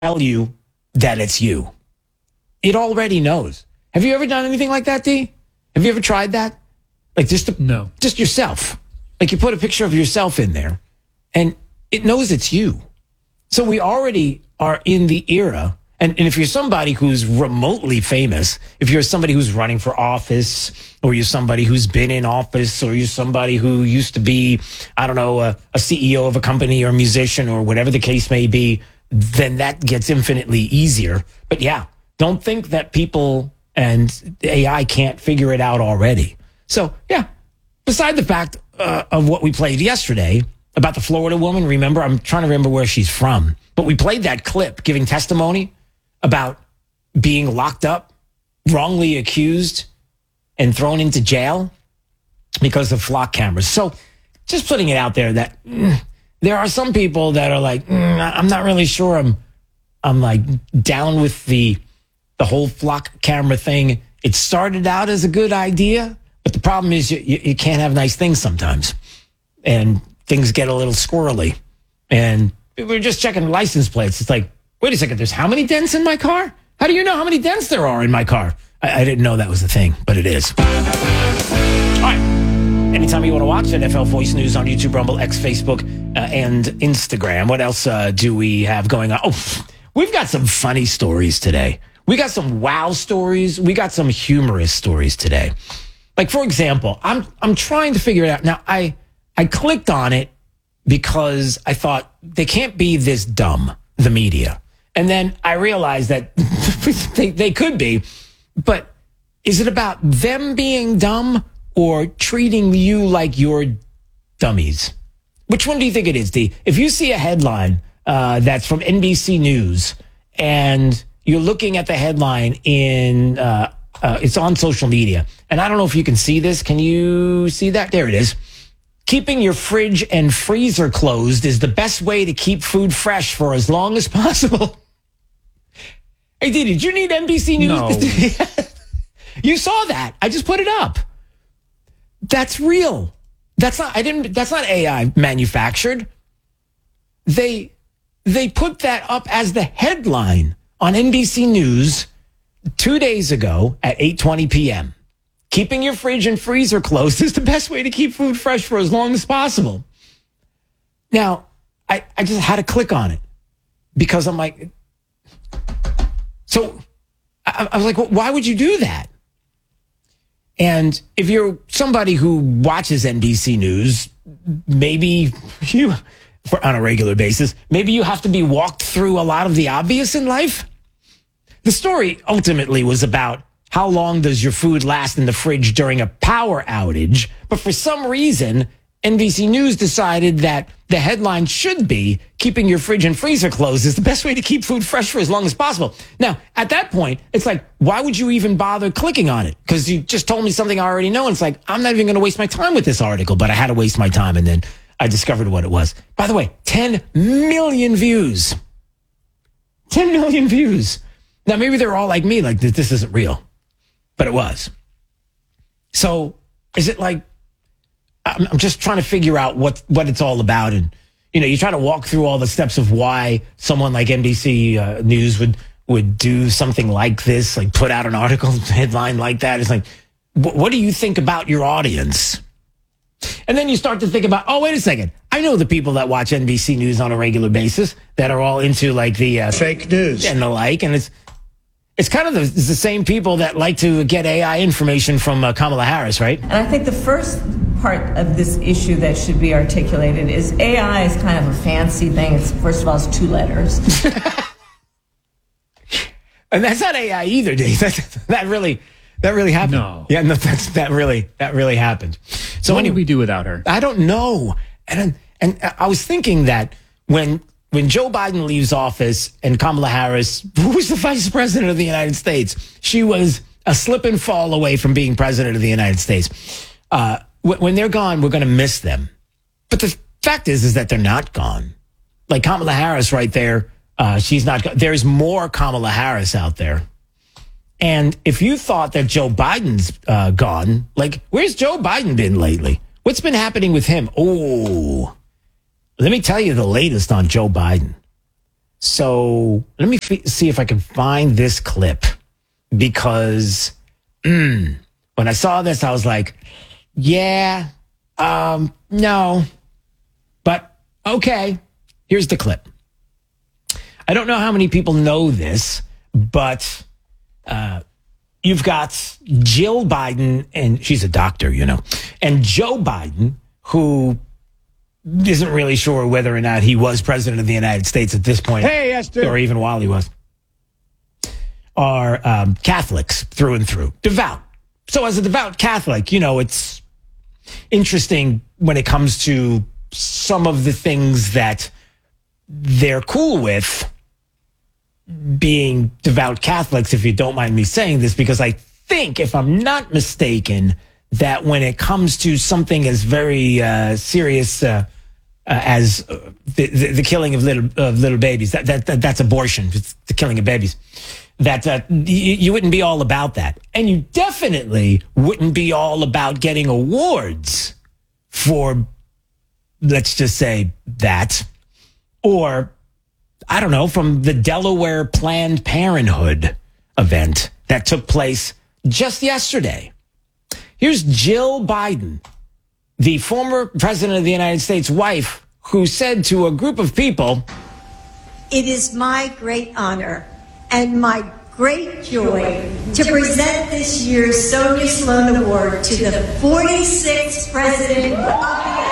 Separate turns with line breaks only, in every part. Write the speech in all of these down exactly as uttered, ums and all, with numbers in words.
tell you that it's you. It already knows. Have you ever done anything like that, D? Have you ever tried that? Like just to,
no,
just yourself. Like you put a picture of yourself in there, and it knows it's you. So we already are in the era. And, and if you're somebody who's remotely famous, if you're somebody who's running for office, or you're somebody who's been in office, or you're somebody who used to be, I don't know, a, a C E O of a company or a musician or whatever the case may be, then that gets infinitely easier. But yeah, don't think that people and A I can't figure it out already. So yeah, beside the fact uh, of what we played yesterday about the Florida woman, remember, I'm trying to remember where she's from, but we played that clip giving testimony about being locked up, wrongly accused, and thrown into jail because of flock cameras. So just putting it out there that mm, there are some people that are like, mm, I'm not really sure I'm I'm like down with the the whole flock camera thing. It started out as a good idea, but the problem is you, you, you can't have nice things sometimes. And things get a little squirrely. And we were just checking license plates. It's like, wait a second, there's how many dents in my car? How do you know how many dents there are in my car? I, I didn't know that was a thing, but it is. All right. Anytime you want to watch N F L Voice News on YouTube, Rumble, X, Facebook, uh, and Instagram. What else uh, do we have going on? Oh, we've got some funny stories today. We got some wow stories. We got some humorous stories today. Like, for example, I'm I'm trying to figure it out. Now, I I clicked on it because I thought they can't be this dumb, the media. And then I realized that they, they could be. But is it about them being dumb or treating you like you're dummies? Which one do you think it is, D? If you see a headline uh, that's from N B C News and you're looking at the headline in, uh, uh, it's on social media. And I don't know if you can see this. Can you see that? There it is. Keeping your fridge and freezer closed is the best way to keep food fresh for as long as possible. Hey, D, did you need N B C News?
No.
You saw that. I just put it up. That's real. That's not, I didn't, that's not A I manufactured. They, they put that up as the headline on N B C News two days ago at eight twenty p.m. Keeping your fridge and freezer closed is the best way to keep food fresh for as long as possible. Now, I, I just had to click on it because I'm like, so I, I was like, well, why would you do that? And if you're somebody who watches N B C News, maybe you, for, on a regular basis, maybe you have to be walked through a lot of the obvious in life. The story ultimately was about how long does your food last in the fridge during a power outage? But for some reason, N B C News decided that the headline should be keeping your fridge and freezer closed is the best way to keep food fresh for as long as possible. Now, at that point, it's like, why would you even bother clicking on it? Because you just told me something I already know. And it's like, I'm not even going to waste my time with this article, but I had to waste my time. And then I discovered what it was. By the way, ten million views. ten million views. Now, maybe they're all like me, like this isn't real. But it was. So is it like, I'm, I'm just trying to figure out what, what it's all about. And, you know, you try to walk through all the steps of why someone like N B C uh, News would, would do something like this, like put out an article headline like that. It's like, wh- what do you think about your audience? And then you start to think about, oh, wait a second. I know the people that watch N B C News on a regular basis that are all into like the uh,
fake news
and the like. And it's, It's kind of the, it's the same people that like to get A I information from uh, Kamala Harris, right?
And I think the first part of this issue that should be articulated is A I is kind of a fancy thing. It's, first of all, it's two letters.
And that's not A I either, Dave. That, that really, that really happened.
No.
Yeah, no, that's, that really, that really happened. So
what
anyway,
do we do without her?
I don't know. And, and I was thinking that when, When Joe Biden leaves office and Kamala Harris, who was the vice president of the United States, she was a slip and fall away from being president of the United States. Uh, when they're gone, we're going to miss them. But the fact is, is that they're not gone. Like Kamala Harris right there, uh, she's not gone. There's more Kamala Harris out there. And if you thought that Joe Biden's uh, gone, like, where's Joe Biden been lately? What's been happening with him? Oh, let me tell you the latest on Joe Biden. So let me f- see if I can find this clip, because mm, when I saw this, I was like, yeah, um, no, but okay, here's the clip. I don't know how many people know this, but uh, you've got Jill Biden, and she's a doctor, you know, and Joe Biden, who isn't really sure whether or not he was president of the United States at this point.
Hey, Esther.
Or even while he was. Are um, Catholics through and through. Devout. So as a devout Catholic, you know, it's interesting when it comes to some of the things that they're cool with being devout Catholics, if you don't mind me saying this, because I think, if I'm not mistaken, that when it comes to something as very uh, serious uh, uh, as uh, the, the, the killing of little of little babies, that, that, that that's abortion, it's the killing of babies, that uh, you, you wouldn't be all about that. And you definitely wouldn't be all about getting awards for, let's just say, that. Or, I don't know, from the Delaware Planned Parenthood event that took place just yesterday. Here's Jill Biden, the former president of the United States' wife, who said to a group of people,
"It is my great honor and my great joy to present this year's Sonia Sloan Award to the forty-sixth President of the United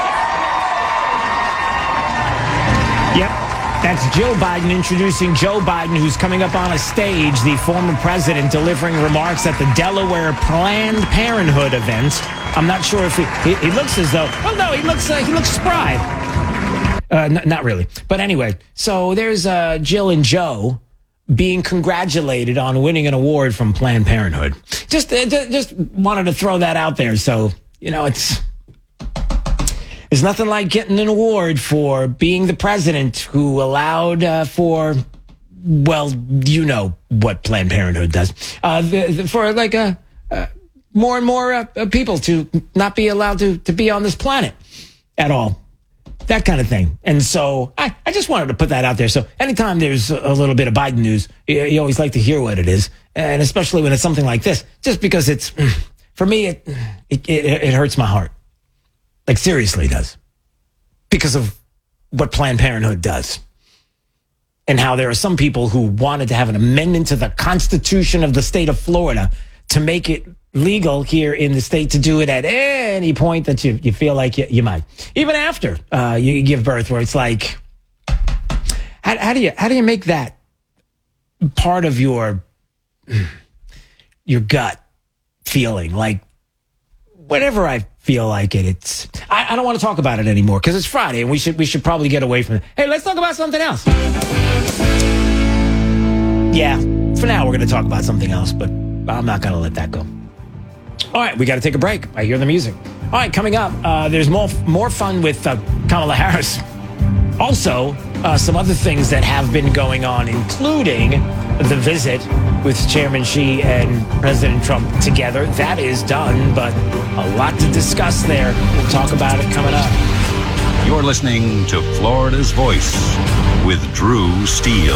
States."
Yep, that's Jill Biden introducing Joe Biden, who's coming up on a stage, the former president delivering remarks at the Delaware Planned Parenthood event. I'm not sure if he, he, he looks as though, well, no, he looks uh, he looks spry. Uh, n- not really. But anyway, so there's uh, Jill and Joe being congratulated on winning an award from Planned Parenthood. Just, uh, just wanted to throw that out there. So, you know, it's... There's nothing like getting an award for being the president who allowed uh, for, well, you know what Planned Parenthood does, uh, the, the, for like a, uh, more and more uh, people to not be allowed to, to be on this planet at all. That kind of thing. And so I, I just wanted to put that out there. So anytime there's a little bit of Biden news, you, you always like to hear what it is. And especially when it's something like this, just because it's, for me, it, it, it, it hurts my heart. Like, seriously does. Because of what Planned Parenthood does. And how there are some people who wanted to have an amendment to the Constitution of the state of Florida to make it legal here in the state to do it at any point that you, you feel like you, you might. Even after uh, you give birth, where it's like, how, how do you how do you make that part of your your gut feeling? Like, whenever I feel like it, it's I, I don't want to talk about it anymore because it's Friday and we should we should probably get away from it. Hey, let's talk about something else. Yeah, for now we're going to talk about something else, but I'm not going to let that go. All right, we got to take a break. I hear the music. All right, coming up, uh, there's more more fun with uh, Kamala Harris. Also, uh, some other things that have been going on, including the visit with Chairman Xi and President Trump together. That is done, but a lot to discuss there. We'll talk about it coming up.
You're listening to Florida's Voice with Drew Steele.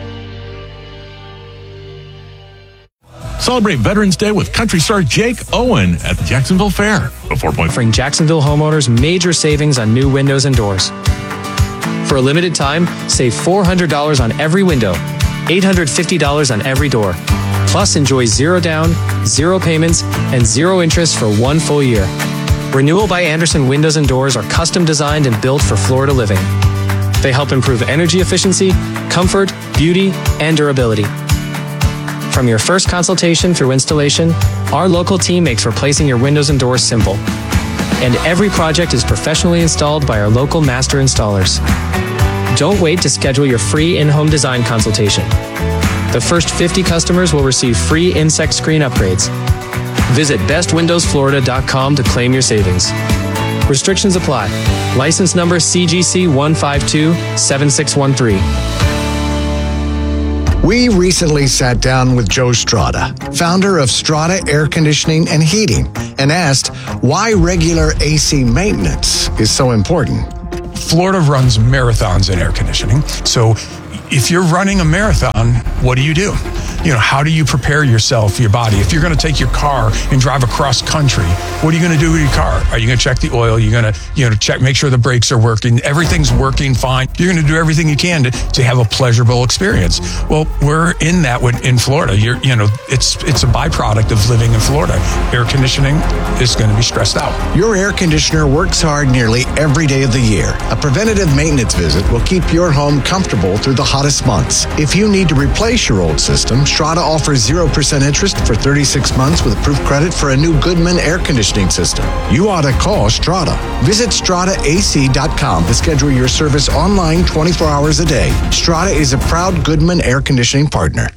Celebrate Veterans Day with country star Jake Owen at the Jacksonville Fair. Before point
offering Jacksonville homeowners major savings on new windows and doors. For a limited time, save four hundred dollars on every window, eight hundred fifty dollars on every door. Plus, enjoy zero down, zero payments, and zero interest for one full year. Renewal by Andersen Windows and Doors are custom designed and built for Florida living. They help improve energy efficiency, comfort, beauty, and durability. From your first consultation through installation, our local team makes replacing your windows and doors simple. And every project is professionally installed by our local master installers. Don't wait to schedule your free in-home design consultation. The first fifty customers will receive free insect screen upgrades. Visit best windows florida dot com to claim your savings. Restrictions apply. License number C G C one five two seven six one three.
We recently sat down with Joe Strada, founder of Strada Air Conditioning and Heating, and asked why regular A C maintenance is so important.
Florida runs marathons in air conditioning, so
if you're running a marathon, what do you do? You know, how do you prepare yourself, your body? If you're going to take your car and drive across country, what are you going to do with your car? Are you going to check the oil? You're going to, you know, check, make sure the brakes are working. Everything's working fine. You're going to do everything you can to, to have a pleasurable experience. Well, we're in that with, in Florida. You're, you know, it's it's a byproduct of living in Florida. Air conditioning is going to be stressed out.
Your air conditioner works hard nearly every day of the year. A preventative maintenance visit will keep your home comfortable through the hottest months. If you need to replace your old system, Strata offers zero percent interest for thirty-six months with approved credit for a new Goodman air conditioning system. You ought to call Strata. Visit strata a c dot com to schedule your service online twenty-four hours a day. Strata is a proud Goodman air conditioning partner.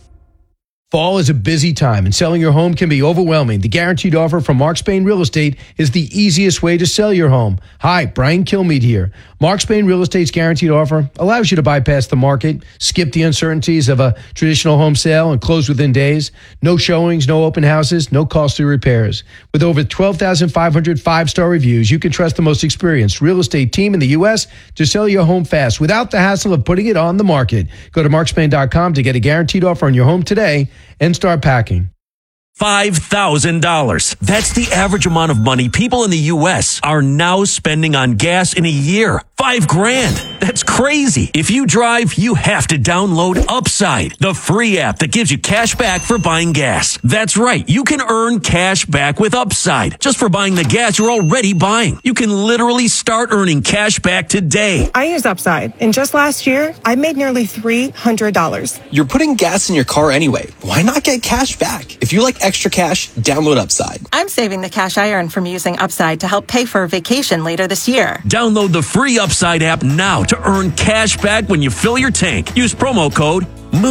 Fall is a busy time, and selling your home can be overwhelming. The Guaranteed Offer from Mark Spain Real Estate is the easiest way to sell your home. Hi, Brian Kilmeade here. Mark Spain Real Estate's Guaranteed Offer allows you to bypass the market, skip the uncertainties of a traditional home sale, and close within days. No showings, no open houses, no costly repairs. With over twelve thousand five hundred five-star reviews, you can trust the most experienced real estate team in the U S to sell your home fast without the hassle of putting it on the market. Go to mark spain dot com to get a guaranteed offer on your home today and start packing.
five thousand dollars. That's the average amount of money people in the U S are now spending on gas in a year. Five grand. That's crazy. If you drive, you have to download Upside, the free app that gives you cash back for buying gas. That's right. You can earn cash back with Upside just for buying the gas you're already buying. You can literally start earning cash back today.
I use Upside, and just last year, I made nearly three hundred dollars.
You're putting gas in your car anyway. Why not get cash back? If you like extra cash, download Upside.
I'm saving the cash I earn from using Upside to help pay for a vacation later this year.
Download the free Upside app now to earn cash back when you fill your tank. Use promo code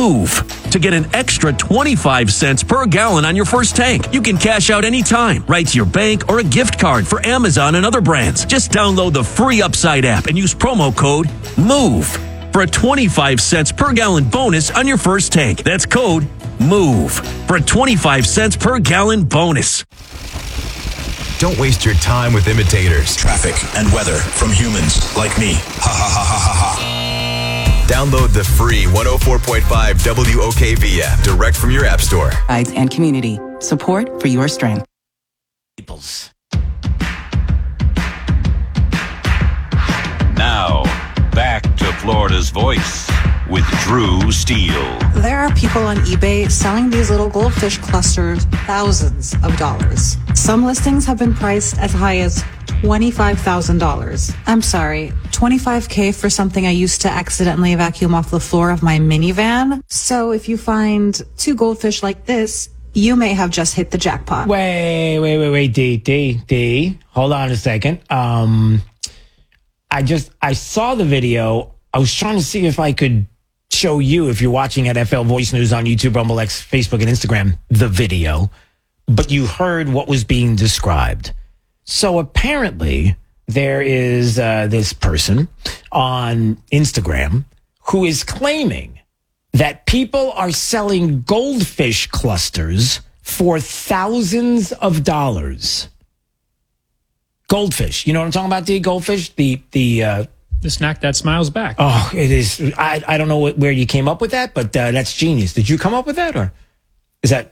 MOVE to get an extra twenty-five cents per gallon on your first tank. You can cash out anytime, right to your bank or a gift card for Amazon and other brands. Just download the free Upside app and use promo code MOVE for a twenty-five cents per gallon bonus on your first tank. That's code MOVE for a twenty-five cents per gallon bonus.
Don't waste your time with imitators. Traffic and weather from humans like me. Ha ha ha ha ha ha. Download the free one oh four point five W O K V app direct from your app store.
And community support for your strength.
Now, back to Florida's Voice with Drew Steele.
There are people on eBay selling these little goldfish clusters thousands of dollars. Some listings have been priced as high as twenty-five thousand dollars. I'm sorry, twenty-five K for something I used to accidentally vacuum off the floor of my minivan. So if you find two goldfish like this, you may have just hit the jackpot.
Wait, wait, wait, wait, D, D, D. Hold on a second. Um, I just, I saw the video. I was trying to see if I could show you, if you're watching at F L Voice News on YouTube, Rumble X, Facebook, and Instagram, the video, but you heard what was being described. So apparently there is uh, this person on Instagram who is claiming that people are selling goldfish clusters for thousands of dollars. Goldfish. You know what I'm talking about, D? Goldfish? The, the, uh,
The snack that smiles back.
Oh, it is. I, I don't know what, where you came up with that, but uh, that's genius. Did you come up with that, or is that?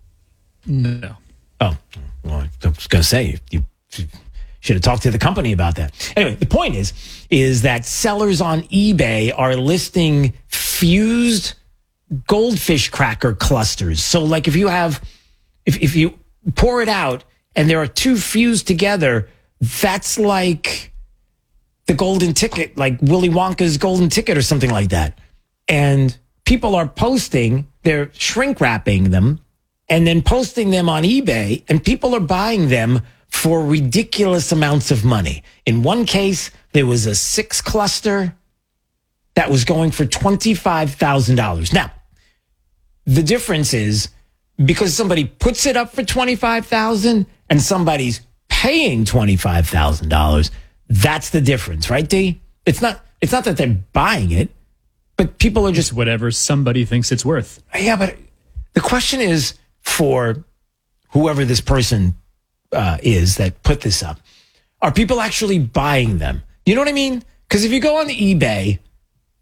No.
Oh, well, I was going to say, you should have talked to the company about that. Anyway, the point is, is that sellers on eBay are listing fused goldfish cracker clusters. So like if you have, if, if you pour it out and there are two fused together, that's like the golden ticket, like Willy Wonka's golden ticket or something like that. And people are posting, they're shrink wrapping them and then posting them on eBay, and people are buying them for ridiculous amounts of money. In one case, there was a six cluster that was going for twenty-five thousand dollars. Now, the difference is because somebody puts it up for twenty-five thousand dollars and somebody's paying twenty-five thousand dollars. That's the difference, right, D? It's not, it's not that they're buying it, but people are just...
It's whatever somebody thinks it's worth.
Yeah, but the question is for whoever this person uh, is that put this up, are people actually buying them? You know what I mean? Because if you go on eBay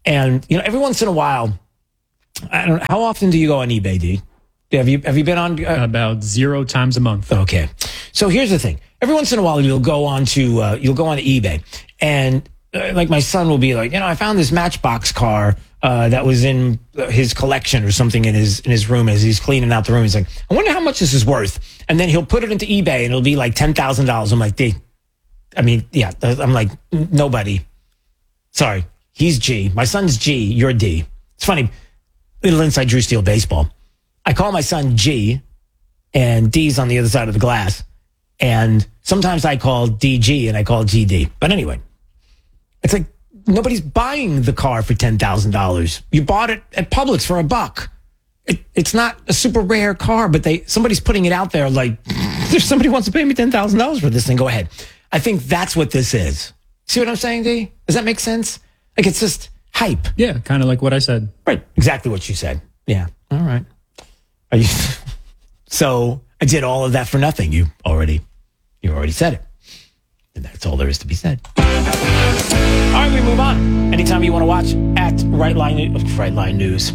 And, you know, every once in a while, I don't know, how often do you go on eBay, D? Have you, have you been on? Uh,
About zero times a month.
Okay. So here's the thing. Every once in a while, you'll go on to, uh, you'll go on to eBay. And uh, like my son will be like, you know, I found this Matchbox car uh, that was in his collection or something in his, in his room as he's cleaning out the room. He's like, I wonder how much this is worth. And then he'll put it into eBay and it'll be like ten thousand dollars. I'm like, D. I mean, yeah, I'm like, nobody. Sorry. He's G. My son's G. You're D. It's funny. Little inside Drew Steele baseball. I call my son G, and D's on the other side of the glass. And sometimes I call D G and I call G D. But anyway, it's like nobody's buying the car for ten thousand dollars. You bought it at Publix for a buck. It, it's not a super rare car, but they somebody's putting it out there like, if somebody wants to pay me ten thousand dollars for this thing, go ahead. I think that's what this is. See what I'm saying, D? Does that make sense? Like, it's just hype.
Yeah, kind of like what I said.
Right. Exactly what you said. Yeah. All right. Are you? So I did all of that for nothing. You already, you already said it. And that's all there is to be said. All right, we move on. Anytime you want to watch at Right Line, Right Line News,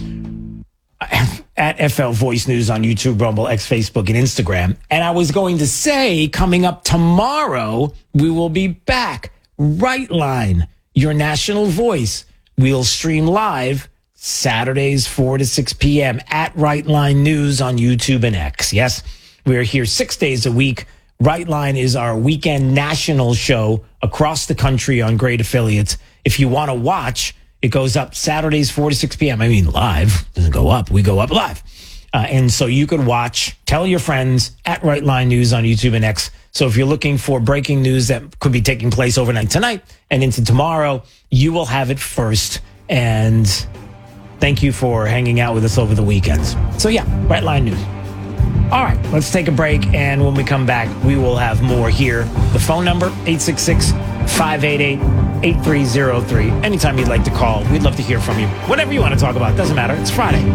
at F L Voice News on YouTube, Rumble, X, Facebook, and Instagram. And I was going to say, coming up tomorrow, we will be back. Right Line, your national voice. We'll stream live Saturdays, four to six p.m. at Right Line News on YouTube and X. Yes, we're here six days a week. Right Line is our weekend national show across the country on great affiliates. If you want to watch, it goes up Saturdays, four to six p.m. I mean, live. It doesn't go up. We go up live. Uh, and so you could watch, tell your friends at Right Line News on YouTube and X. So if you're looking for breaking news that could be taking place overnight tonight and into tomorrow, you will have it first. And thank you for hanging out with us over the weekends. So yeah, Right Line News. All right, let's take a break. And when we come back, we will have more here. The phone number, eight six six, five eight eight, eight three zero three. Anytime you'd like to call, we'd love to hear from you. Whatever you want to talk about, doesn't matter. It's Friday.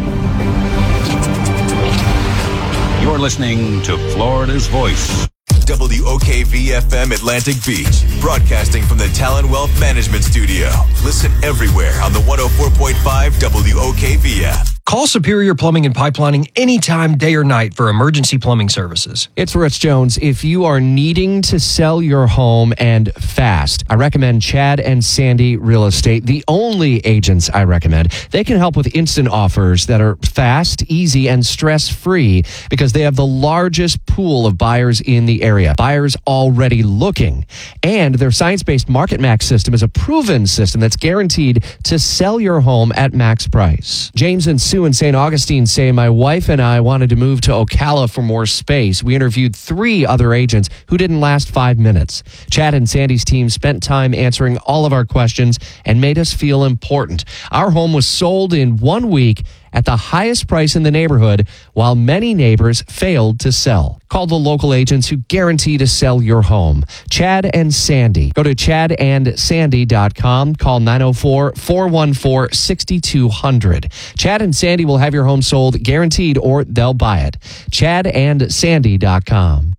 You're listening to Florida's Voice.
W O K V F M Atlantic Beach, broadcasting from the Talon Wealth Management Studio. Listen everywhere on the one oh four point five W O K V F.
Call Superior Plumbing and Pipelining anytime, day or night, for emergency plumbing services.
It's Rich Jones. If you are needing to sell your home and fast, I recommend Chad and Sandy Real Estate, the only agents I recommend. They can help with instant offers that are fast, easy, and stress-free because they have the largest pool of buyers in the area. Buyers already looking. And their science-based Market Max system is a proven system that's guaranteed to sell your home at max price. James and Sue in Saint Augustine say, my wife and I wanted to move to Ocala for more space. We interviewed three other agents who didn't last five minutes. Chad and Sandy's team spent time answering all of our questions and made us feel important. Our home was sold in one week at the highest price in the neighborhood, while many neighbors failed to sell. Call the local agents who guarantee to sell your home. Chad and Sandy. Go to chad and sandy dot com. Call nine oh four, four one four, six two zero zero. Chad and Sandy will have your home sold guaranteed, or they'll buy it. chad and sandy dot com.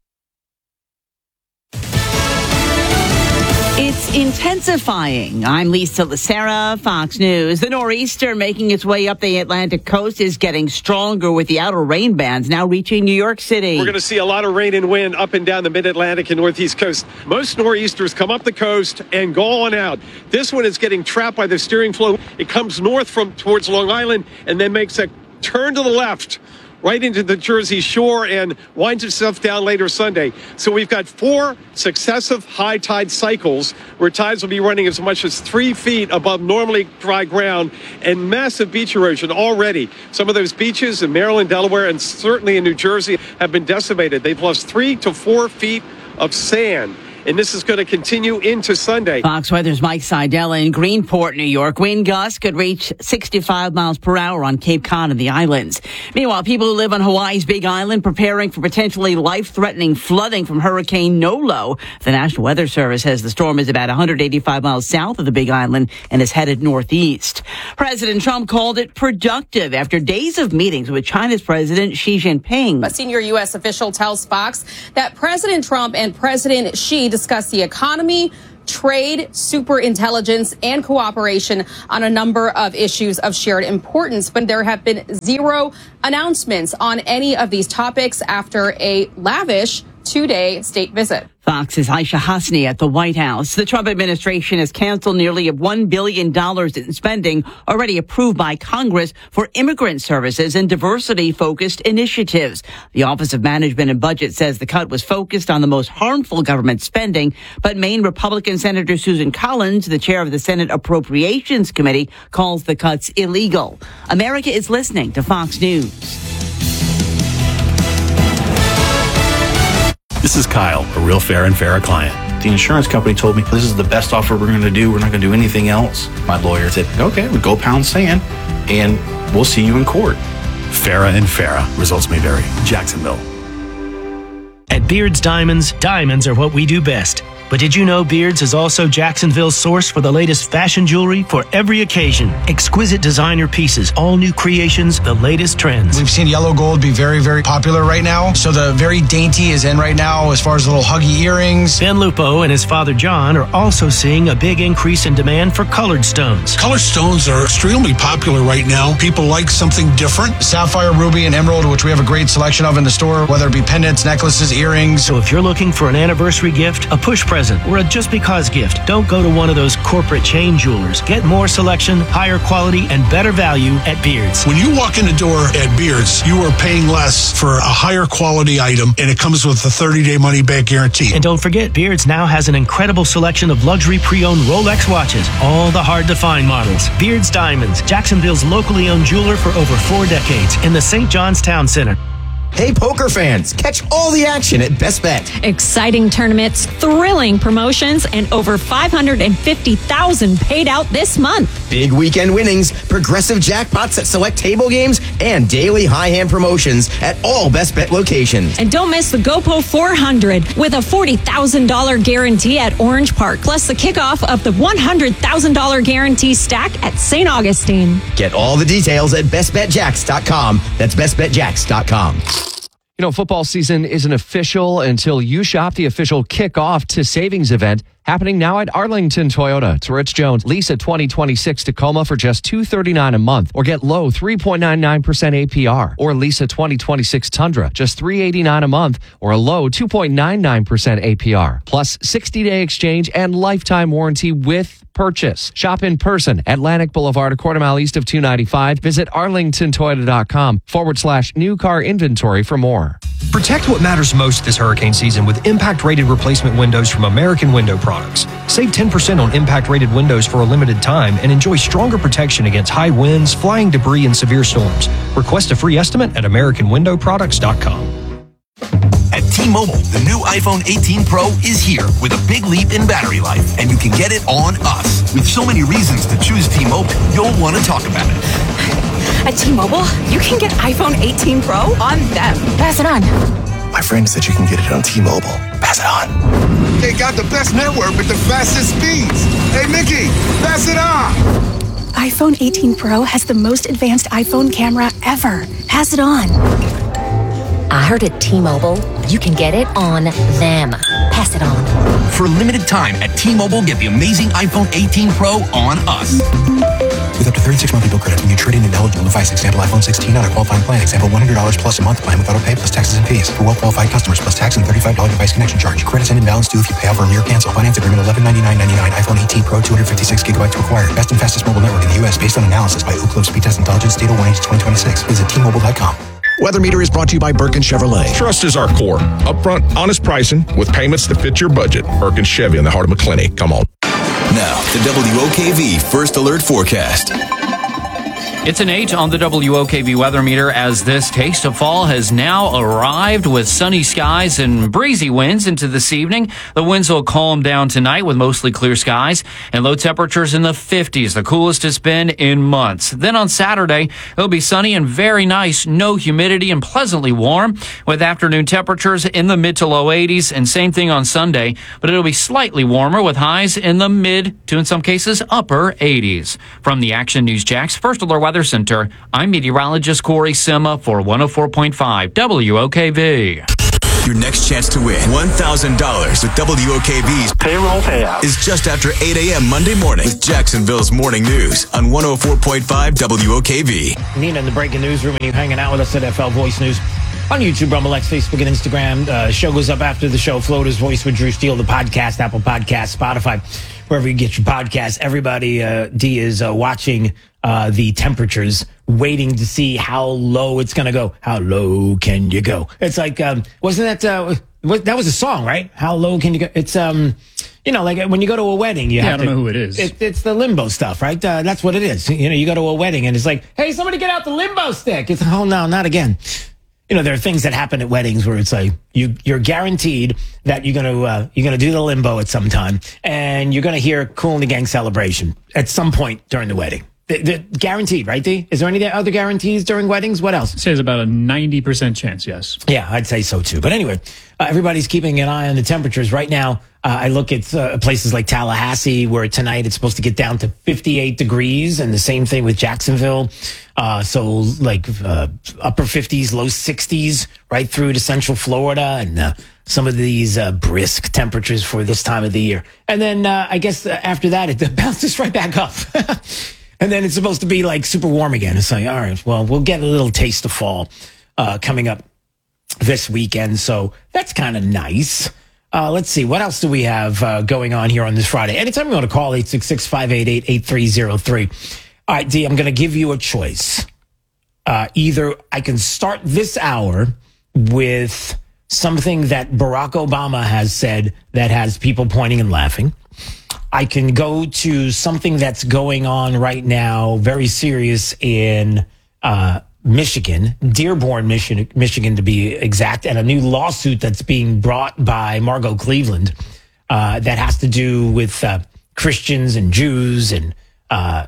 It's intensifying. I'm Lisa Lacera, Fox News. The nor'easter making its way up the Atlantic coast is getting stronger, with the outer rain bands now reaching New York City.
We're going to see a lot of rain and wind up and down the mid-Atlantic and northeast coast. Most nor'easters come up the coast and go on out. This one is getting trapped by the steering flow. It comes north from towards Long Island and then makes a turn to the left right into the Jersey Shore and winds itself down later Sunday. So we've got four successive high tide cycles where tides will be running as much as three feet above normally dry ground, and massive beach erosion already. Some of those beaches in Maryland, Delaware, and certainly in New Jersey have been decimated. They've lost three to four feet of sand. And this is going to continue into Sunday.
Fox Weather's Mike Seidel in Greenport, New York. Wind gusts could reach sixty-five miles per hour on Cape Cod and the islands. Meanwhile, people who live on Hawaii's Big Island preparing for potentially life-threatening flooding from Hurricane Nolo. The National Weather Service says the storm is about one hundred eighty-five miles south of the Big Island and is headed northeast. President Trump called it productive after days of meetings with China's President Xi Jinping.
A senior U S official tells Fox that President Trump and President Xi discussed the economy,
trade, superintelligence, and cooperation on a number of issues of shared importance. But there have been zero announcements on any of these topics after a lavish two-day state visit.
Fox's Aisha Hasni at the White House. The Trump administration has canceled nearly one billion dollars in spending already approved by Congress for immigrant services and diversity-focused initiatives. The Office of Management and Budget says the cut was focused on the most harmful government spending, but Maine Republican Senator Susan Collins, the chair of the Senate Appropriations Committee, calls the cuts illegal. America is listening to Fox News.
This is Kyle, a real fair and fairer client. The insurance company told me this is the best offer we're going to do. We're not going to do anything else. My lawyer said, okay, we go pound sand and we'll see you in court. Farah and Farah. Results may vary. Jacksonville.
At Beards Diamonds, diamonds are what we do best. But did you know Beards is also Jacksonville's source for the latest fashion jewelry for every occasion? Exquisite designer pieces, all new creations, the latest trends.
We've seen yellow gold be very, very popular right now. So the very dainty is in right now as far as little huggy earrings.
Ben Lupo and his father John are also seeing a big increase in demand for colored stones.
Colored stones are extremely popular right now. People like something different.
Sapphire, ruby, and emerald, which we have a great selection of in the store, whether it be pendants, necklaces, earrings.
So if you're looking for an anniversary gift, a push present, or a just because gift, don't go to one of those corporate chain jewelers. Get more selection, higher quality, and better value at Beards.
When you walk in the door at Beards, you are paying less for a higher quality item, and it comes with a thirty-day money-back guarantee.
And don't forget, Beards now has an incredible selection of luxury pre-owned Rolex watches, all the hard-to-find models. Beards Diamonds, Jacksonville's locally owned jeweler for over four decades in the Saint John's Town Center.
Hey, poker fans, catch all the action at Best Bet.
Exciting tournaments, thrilling promotions, and over five hundred fifty thousand dollars paid out this month.
Big weekend winnings, progressive jackpots at select table games, and daily high hand promotions at all Best Bet locations.
And don't miss the GoPo four hundred with a forty thousand dollars guarantee at Orange Park, plus the kickoff of the one hundred thousand dollars guarantee stack at Saint Augustine.
Get all the details at best bet jacks dot com. That's best bet jacks dot com.
You know, football season isn't official until you shop the official kickoff to savings event happening now at Arlington Toyota. It's Rich Jones. Lease a twenty twenty-six Tacoma for just two hundred thirty-nine dollars a month, or get low three point nine nine percent A P R. Or lease a twenty twenty-six Tundra, just three hundred eighty-nine dollars a month, or a low two point nine nine percent A P R. Plus sixty-day exchange and lifetime warranty with purchase. Shop in person, Atlantic Boulevard, a quarter mile east of two ninety-five. Visit arlingtontoyota.com forward slash new car inventory for more.
Protect what matters most this hurricane season with impact-rated replacement windows from American Window Products. Save ten percent on impact-rated windows for a limited time and enjoy stronger protection against high winds, flying debris, and severe storms. Request a free estimate at american window products dot com.
At T-Mobile, the new iPhone eighteen Pro is here with a big leap in battery life, and you can get it on us. With so many reasons to choose T-Mobile, you'll want to talk about it.
At T-Mobile, you can get iPhone eighteen Pro on them. Pass it on.
My friend said you can get it on T-Mobile. Pass it on.
They got the best network with the fastest speeds. Hey, Mickey, pass it on.
iPhone eighteen Pro has the most advanced iPhone camera ever. Pass it on.
I heard at T-Mobile, you can get it on them. Pass it on.
For a limited time at T-Mobile, get the amazing iPhone eighteen Pro on us. With up to thirty-six monthly bill credits when you trade in an eligible device. Example, iPhone sixteen on a qualifying plan. Example, one hundred dollars plus a month plan with auto pay plus taxes and fees. For well-qualified customers plus tax and thirty-five dollars device connection charge. Credits and imbalance due if you pay over or cancel. Finance agreement eleven ninety-nine ninety-nine. iPhone eighteen Pro two hundred fifty-six gigabytes required. Best and fastest mobile network in the U S based on analysis by Ookla Speed Test Intelligence Data one H twenty twenty-six. Visit T Mobile dot com.
Weather Meter is brought to you by Birkin Chevrolet.
Trust is our core. Upfront, honest pricing with payments that fit your budget. Birkin Chevy in the heart of McClinney. Come on.
Now, the W O K V First Alert Forecast.
It's an eight on the W O K V weather meter as this taste of fall has now arrived with sunny skies and breezy winds into this evening. The winds will calm down tonight with mostly clear skies and low temperatures in the fifties, the coolest it's been in months. Then on Saturday, it'll be sunny and very nice, no humidity and pleasantly warm with afternoon temperatures in the mid to low eighties, and same thing on Sunday, but it'll be slightly warmer with highs in the mid to in some cases upper eighties. From the Action News Jax First Alert Weather Center, I'm meteorologist Corey Sima for one oh four point five W O K V.
Your next chance to win one thousand dollars with W O K V's payroll payout is just after eight a.m. Monday morning with Jacksonville's Morning News on one oh four point five W O K V.
Nina in the breaking newsroom, and you hanging out with us at F L Voice News on YouTube, Rumble X, Facebook, and Instagram. Uh, show goes up after the show. Florida's Voice with Drew Steele, the podcast, Apple Podcast, Spotify, wherever you get your podcasts. Everybody, uh, D is uh, watching uh, the temperatures, waiting to see how low it's going to go. How low can you go? It's like, um, wasn't that, uh, what, that was a song, right? How low can you go? It's, um, you know, like when you go to a wedding, you
yeah,
have
I don't
to,
know who it is.
It, it's the limbo stuff, right? Uh, that's what it is. You know, you go to a wedding and it's like, hey, somebody get out the limbo stick. It's, oh, no, not again. You know, there are things that happen at weddings where it's like you, you're guaranteed that you're going to uh, you're going to do the limbo at some time, and you're going to hear Kool and the Gang Celebration at some point during the wedding. The, the, guaranteed, right, D? Is there any other guarantees during weddings? What else?
It says about a ninety percent chance, yes.
Yeah, I'd say so too. But anyway, uh, everybody's keeping an eye on the temperatures right now. Uh, I look at uh, places like Tallahassee, where tonight it's supposed to get down to fifty-eight degrees, and the same thing with Jacksonville. Uh, so like uh, upper fifties, low sixties, right through to Central Florida, and uh, some of these uh, brisk temperatures for this time of the year. And then uh, I guess after that, it bounces right back up. And then it's supposed to be like super warm again. It's like, all right, well, we'll get a little taste of fall uh, coming up this weekend. So that's kind of nice. Uh, let's see. What else do we have uh, going on here on this Friday? Anytime you want to call, eight six six, five eight eight, eight three zero three. All right, D, I'm going to give you a choice. Uh, either I can start this hour with something that Barack Obama has said that has people pointing and laughing. I can go to something that's going on right now, very serious in uh, Michigan, Dearborn, Michigan, Michigan to be exact, and a new lawsuit that's being brought by Margot Cleveland uh, that has to do with uh, Christians and Jews and uh,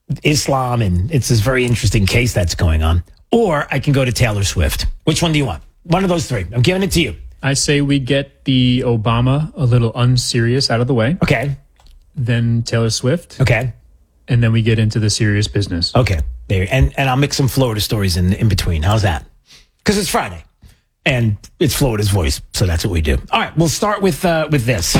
Islam, and it's this very interesting case that's going on. Or I can go to Taylor Swift. Which one do you want? One of those three. I'm giving it to you.
I say we get the Obama a little unserious out of the way.
Okay.
Then Taylor Swift.
Okay.
And then we get into the serious business.
Okay. There. And and I'll mix some Florida stories in in between. How's that? Because it's Friday. And it's Florida's Voice. So that's what we do. All right. We'll start with uh, with this.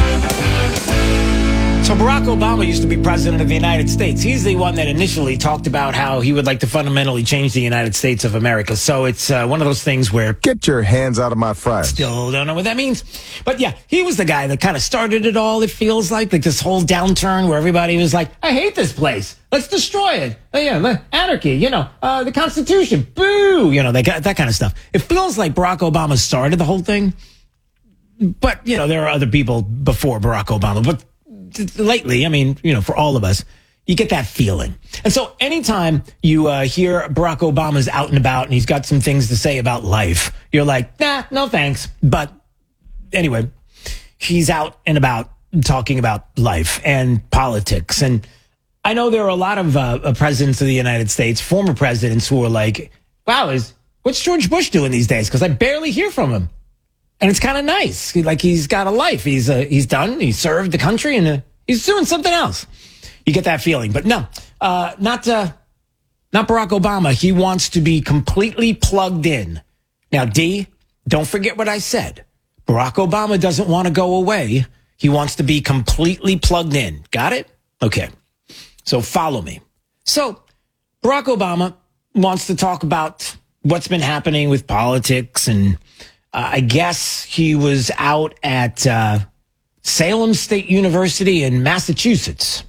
So Barack Obama used to be president of the United States. He's the one that initially talked about how he would like to fundamentally change the United States of America. So it's uh, one of those things where...
Get your hands out of my fries.
Still don't know what that means. But yeah, he was the guy that kind of started it all, it feels like. Like this whole downturn where everybody was like, I hate this place. Let's destroy it. Oh, yeah, anarchy, you know, uh, the Constitution. Boo! You know, they got that kind of stuff. It feels like Barack Obama started the whole thing. But, you know, there are other people before Barack Obama. But lately, I mean, you know, for all of us, you get that feeling. And so anytime you uh, hear Barack Obama's out and about and he's got some things to say about life, you're like, nah, no thanks. But anyway, he's out and about talking about life and politics. And I know there are a lot of uh, presidents of the United States, former presidents, who are like, wow, is what's George Bush doing these days? Because I barely hear from him. And it's kind of nice. Like he's got a life. He's uh, he's done. He served the country, and uh, he's doing something else. You get that feeling. But no, uh, not uh, not Barack Obama. He wants to be completely plugged in. Now, D, don't forget what I said. Barack Obama doesn't want to go away. He wants to be completely plugged in. Got it? Okay. So follow me. So Barack Obama wants to talk about what's been happening with politics, and uh, I guess he was out at uh, Salem State University in Massachusetts.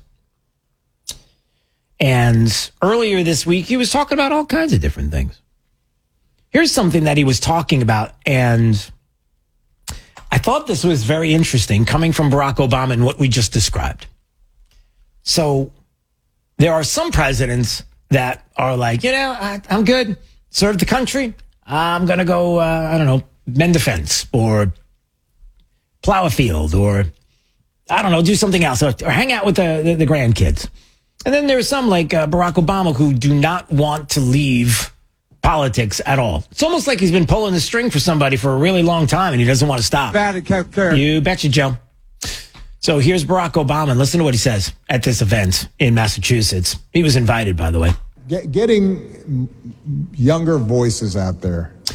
And earlier this week, he was talking about all kinds of different things. Here's something that he was talking about, and I thought this was very interesting coming from Barack Obama and what we just described. So there are some presidents that are like, you know, I, I'm good, serve the country. I'm going to go, uh, I don't know, mend a fence or plow a field or, I don't know, do something else or, or hang out with the, the, the grandkids. And then there's some like uh, Barack Obama who do not want to leave politics at all. It's almost like he's been pulling the string for somebody for a really long time and he doesn't want to stop. You betcha, Joe. So here's Barack Obama, and listen to what he says at this event in Massachusetts. He was invited, by the way.
Get, getting younger voices out there.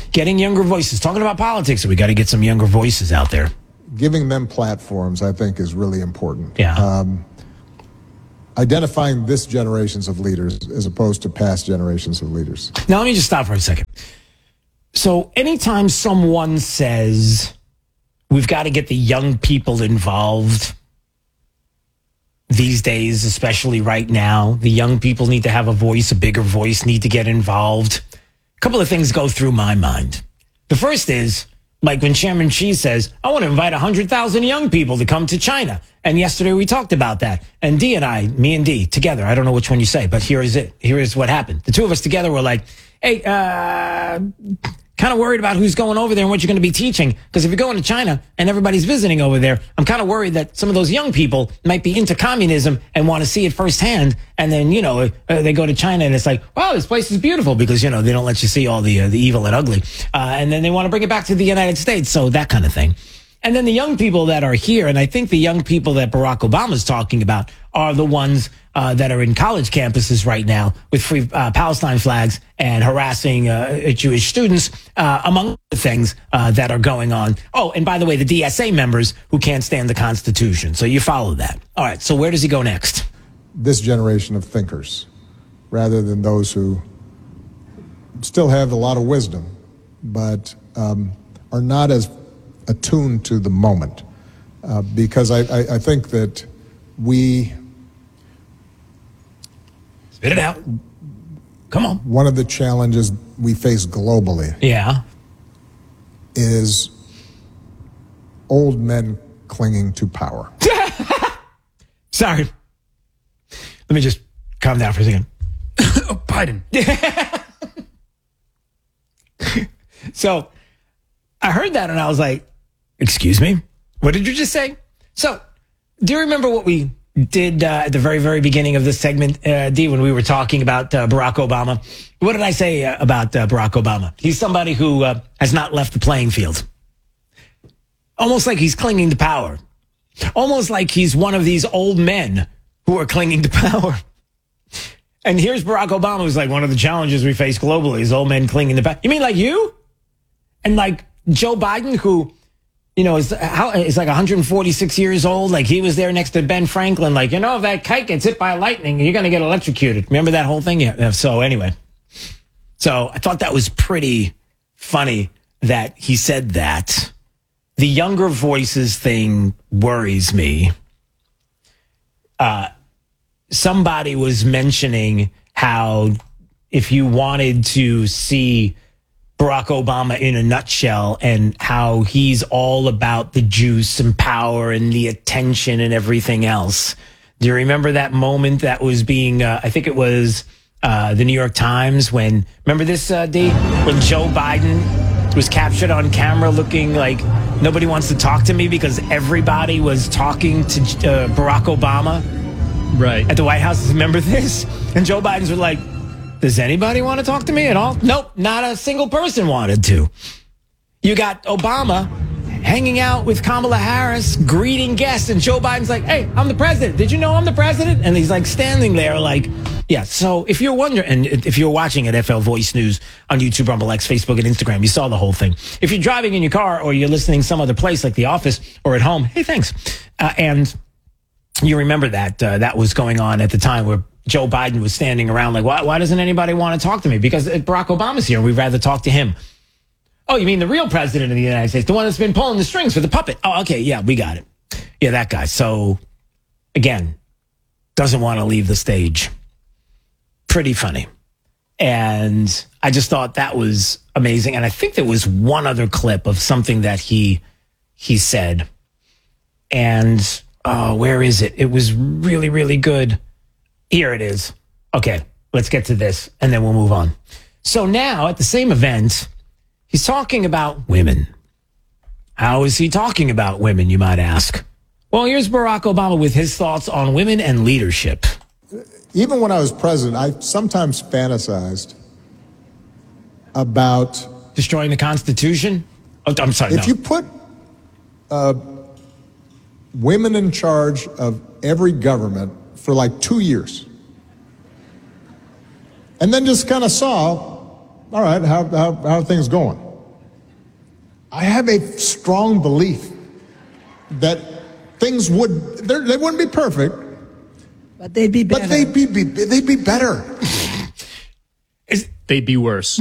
getting younger voices, talking about politics. So we got to get some younger voices out there.
Giving them platforms, I think, is really important.
Yeah.
Um, identifying this generations of leaders as opposed to past generations of leaders.
Now, let me just stop for a second. So anytime someone says we've got to get the young people involved these days, especially right now, the young people need to have a voice, a bigger voice, need to get involved. A couple of things go through my mind. The first is, like when Chairman Xi says, I want to invite one hundred thousand young people to come to China. And yesterday we talked about that. And Dee and I, me and Dee, together, I don't know which one you say, but here is it. Here is what happened. The two of us together were like, hey, uh, kind of worried about who's going over there and what you're going to be teaching. Because if you're going to China and everybody's visiting over there, I'm kind of worried that some of those young people might be into communism and want to see it firsthand. And then, you know, uh, they go to China and it's like, wow, this place is beautiful because, you know, they don't let you see all the, uh, the evil and ugly. Uh, and then they want to bring it back to the United States. So that kind of thing. And then the young people that are here, and I think the young people that Barack Obama is talking about are the ones uh, that are in college campuses right now with free uh, Palestine flags and harassing uh, Jewish students, uh, among other things uh, that are going on. Oh, and by the way, the D S A members who can't stand the Constitution. So you follow that. All right, so where does he go next?
This generation of thinkers, rather than those who still have a lot of wisdom, but um, are not as attuned to the moment, uh, because I, I, I think that we
spit it out. Come on.
One of the challenges we face globally,
yeah,
is old men clinging to power.
Sorry, let me just calm down for a second.
Oh, Biden.
So I heard that and I was like, excuse me? What did you just say? So, do you remember what we did uh, at the very, very beginning of this segment, uh, Dee, when we were talking about uh, Barack Obama? What did I say uh, about uh, Barack Obama? He's somebody who uh, has not left the playing field. Almost like he's clinging to power. Almost like he's one of these old men who are clinging to power. And here's Barack Obama, who's like, one of the challenges we face globally is old men clinging to power. You mean like you? And like Joe Biden, who, you know, is, how, is like one hundred forty-six years old. Like he was there next to Ben Franklin. Like, you know, if that kite gets hit by lightning, you're going to get electrocuted. Remember that whole thing? Yeah. So anyway, so I thought that was pretty funny that he said that. The younger voices thing worries me. Uh, somebody was mentioning how if you wanted to see Barack Obama in a nutshell and how he's all about the juice and power and the attention and everything else. Do you remember that moment that was being, uh, I think it was uh, the New York Times when, remember this, uh, Dee? When Joe Biden was captured on camera looking like nobody wants to talk to me because everybody was talking to uh, Barack Obama.
Right.
At the White House. Remember this? And Joe Biden's were like, does anybody want to talk to me at all? Nope, not a single person wanted to. You got Obama hanging out with Kamala Harris, greeting guests, and Joe Biden's like, hey, I'm the president. Did you know I'm the president? And he's like standing there like, yeah. So if you're wondering, and if you're watching at F L Voice News on YouTube, Rumble X, Facebook, and Instagram, you saw the whole thing. If you're driving in your car or you're listening some other place like the office or at home, hey, thanks. Uh, and you remember that uh, that was going on at the time where Joe Biden was standing around like, why, why doesn't anybody want to talk to me? Because Barack Obama's here and we'd rather talk to him. Oh, you mean the real president of the United States, the one that's been pulling the strings for the puppet? Oh, okay, yeah, we got it. Yeah, that guy. So, again, doesn't want to leave the stage. Pretty funny. And I just thought that was amazing. And I think there was one other clip of something that he he said. And, oh, where is it? It was really, really good. Here it is. Okay, let's get to this, and then we'll move on. So now, at the same event, he's talking about women. How is he talking about women, you might ask? Well, here's Barack Obama with his thoughts on women and leadership.
Even when I was president, I sometimes fantasized about
destroying the Constitution. Oh, I'm sorry.
If
no.
you put uh, women in charge of every government for like two years, and then just kind of saw, all right, how, how, how are things going? I have a strong belief that things would, they wouldn't be perfect,
but they'd be better.
But they'd be, be they'd be better.
They'd be worse.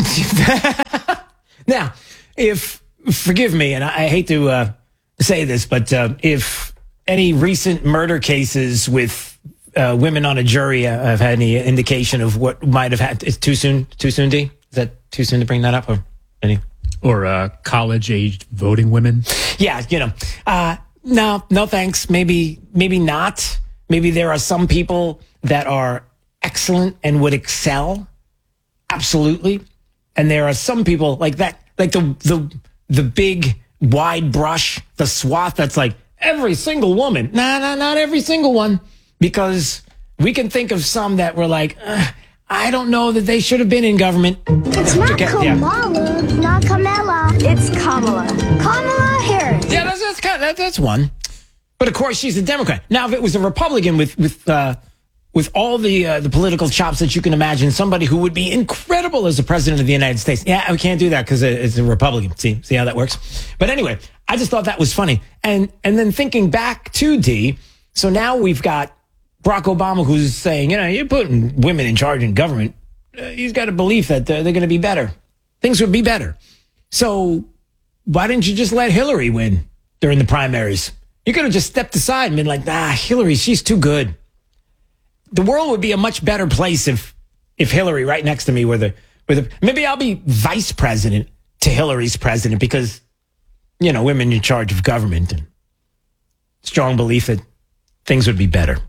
Now, if, forgive me, and I, I hate to uh, say this, but uh, if any recent murder cases with uh, women on a jury uh, have had any indication of what might have had, it's too soon, too soon, D? Is that too soon to bring that up? Or any?
Or uh, college-aged voting women?
Yeah, you know, uh, no, no thanks. Maybe, maybe not. Maybe there are some people that are excellent and would excel. Absolutely. And there are some people like that, like the, the, the big wide brush, the swath that's like every single woman. Nah, nah, not every single one. Because we can think of some that were like, uh, I don't know that they should have been in government.
It's not okay, Kamala, yeah. not Kamala. It's Kamala. Kamala Harris.
Yeah, that's, that's, kind of, that, that's one. But of course, she's a Democrat. Now, if it was a Republican with, with, uh, with all the uh, the political chops that you can imagine, somebody who would be incredible as the president of the United States. Yeah, we can't do that because it's a Republican. See, see how that works? But anyway, I just thought that was funny. And and then thinking back to D, so now we've got Barack Obama who's saying, you know, you're putting women in charge in government. Uh, he's got a belief that uh, they're going to be better. Things would be better. So why didn't you just let Hillary win during the primaries? You could have just stepped aside and been like, nah, Hillary, she's too good. The world would be a much better place if if Hillary right next to me were the, were the maybe I'll be vice president to Hillary's president because, you know, women in charge of government and strong belief that things would be better.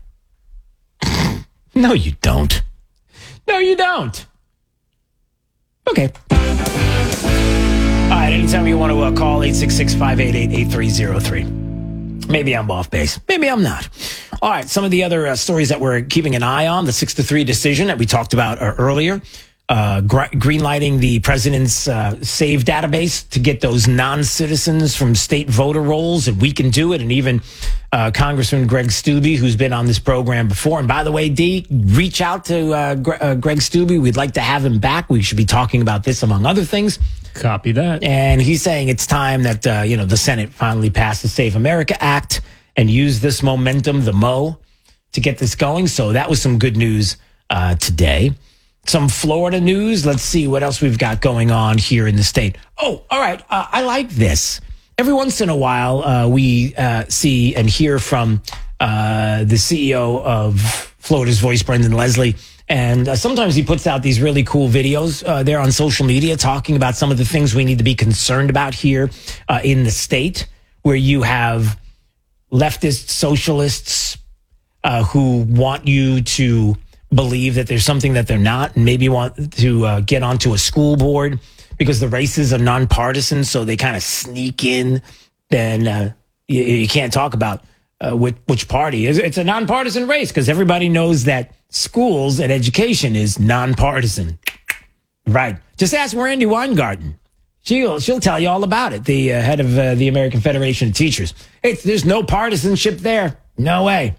No, you don't. No, you don't. Okay. All right, anytime you want to uh, call eight six six, five eight eight, eight three zero three. Maybe I'm off base. Maybe I'm not. All right. Some of the other uh, stories that we're keeping an eye on, the six to three decision that we talked about uh, earlier, uh, gr- greenlighting the president's uh, SAVE database to get those non-citizens from state voter rolls, and we can do it. And even uh, Congressman Greg Steube, who's been on this program before. And by the way, D, reach out to uh, Gre- uh, Greg Steube. We'd like to have him back. We should be talking about this, among other things.
Copy that.
And he's saying it's time that, uh, you know, the Senate finally passed the Save America Act and use this momentum, the M O, to get this going. So that was some good news uh, today. Some Florida news. Let's see what else we've got going on here in the state. Oh, all right. Uh, I like this. Every once in a while, uh, we uh, see and hear from uh, the C E O of Florida's Voice, Brendan Leslie. And uh, sometimes he puts out these really cool videos uh, there on social media talking about some of the things we need to be concerned about here uh, in the state, where you have leftist socialists uh, who want you to believe that there's something that they're not, and maybe want to uh, get onto a school board because the races are nonpartisan, so they kind of sneak in. Then uh, you, you can't talk about uh, which, which party. It's, it's a nonpartisan race because everybody knows that schools and education is nonpartisan. Right. Just ask Randy Weingarten. She'll, she'll tell you all about it, the uh, head of uh, the American Federation of Teachers. It's, there's no partisanship there. No way.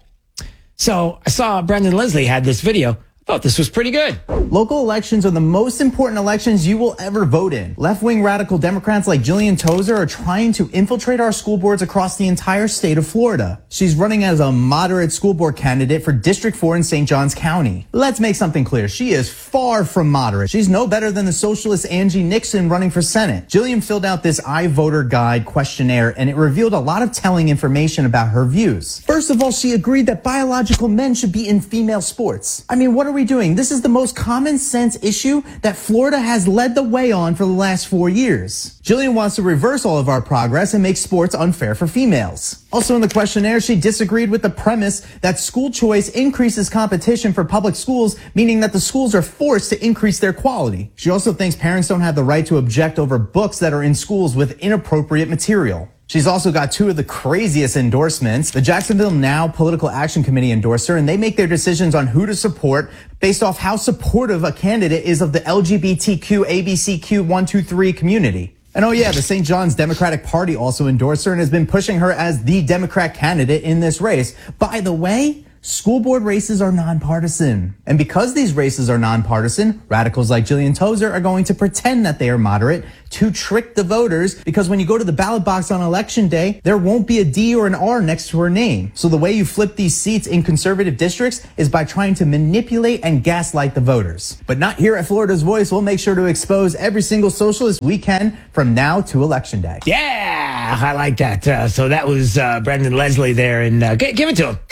So I saw Brendan Leslie had this video. I thought this was pretty good.
Local elections are the most important elections you will ever vote in. Left-wing radical Democrats like Jillian Tozer are trying to infiltrate our school boards across the entire state of Florida. She's running as a moderate school board candidate for District four in Saint Johns County. Let's make something clear. She is far from moderate. She's no better than the socialist Angie Nixon running for Senate. Jillian filled out this iVoter Guide questionnaire, and it revealed a lot of telling information about her views. First of all, she agreed that biological men should be in female sports. I mean, what are we doing? This is the most common sense issue that Florida has led the way on for the last four years. Jillian wants to reverse all of our progress and make sports unfair for females. Also in the questionnaire, she disagreed with the premise that school choice increases competition for public schools, meaning that the schools are forced to increase their quality. She also thinks parents don't have the right to object over books that are in schools with inappropriate material. She's also got two of the craziest endorsements. The Jacksonville Now Political Action Committee endorsed her, and they make their decisions on who to support based off how supportive a candidate is of the L G B T Q, A B C Q one two three community. And oh yeah, the Saint John's Democratic Party also endorsed her and has been pushing her as the Democrat candidate in this race. By the way, School board races are nonpartisan. And because these races are nonpartisan, radicals like Jillian Tozer are going to pretend that they are moderate to trick the voters, because when you go to the ballot box on election day, there won't be a D or an R next to her name. So the way you flip these seats in conservative districts is by trying to manipulate and gaslight the voters. But not here at Florida's Voice. We'll make sure to expose every single socialist we can from now to election day.
Yeah, I like that. Uh, so that was uh, Brendan Leslie there, and uh, g- give it to him.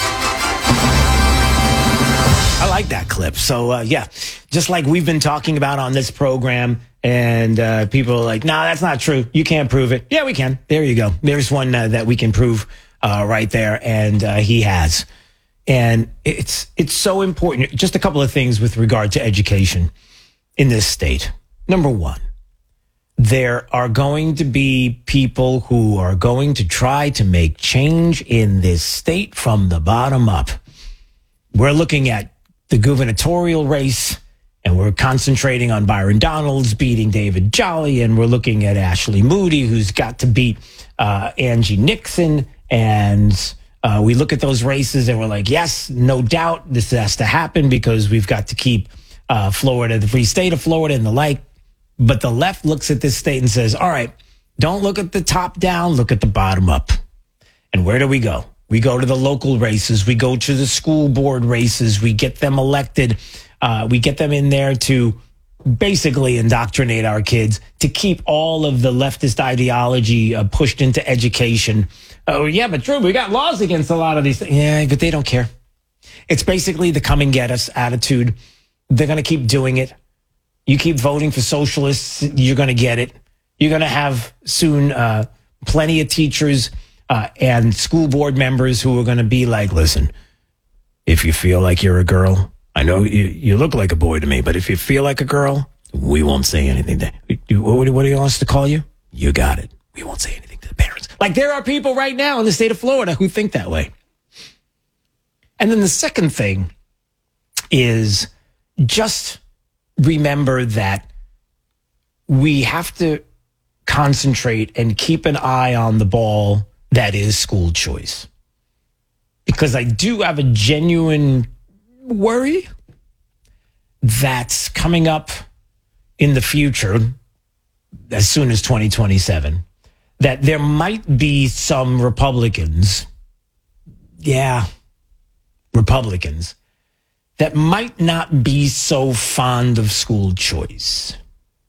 I like that clip. So, uh, yeah, just like we've been talking about on this program, and uh, people are like, no, nah, that's not true. You can't prove it. Yeah, we can. There you go. There's one uh, that we can prove uh, right there, and uh, he has. And it's it's so important. Just a couple of things with regard to education in this state. Number one, there are going to be people who are going to try to make change in this state from the bottom up. We're looking at the gubernatorial race, and we're concentrating on Byron Donalds beating David Jolly, and we're looking at Ashley Moody, who's got to beat uh, Angie Nixon. And uh, we look at those races, and we're like, yes, no doubt this has to happen because we've got to keep uh, Florida, the free state of Florida, and the like. But the left looks at this state and says, all right, don't look at the top down, look at the bottom up. And where do we go? We go to the local races. We go to the school board races. We get them elected. Uh, we get them in there to basically indoctrinate our kids, to keep all of the leftist ideology uh, pushed into education. Oh, yeah, but Drew, we got laws against a lot of these things. Yeah, but they don't care. It's basically the come and get us attitude. They're going to keep doing it. You keep voting for socialists, you're going to get it. You're going to have soon uh, plenty of teachers uh, and school board members who are going to be like, listen, if you feel like you're a girl, I know you, you look like a boy to me, but if you feel like a girl, we won't say anything. What, what do you want us to call you? You got it. We won't say anything to the parents. Like, there are people right now in the state of Florida who think that way. And then the second thing is just remember that we have to concentrate and keep an eye on the ball that is school choice. Because I do have a genuine worry that's coming up in the future, as soon as twenty twenty-seven, that there might be some Republicans, yeah, Republicans, that might not be so fond of school choice.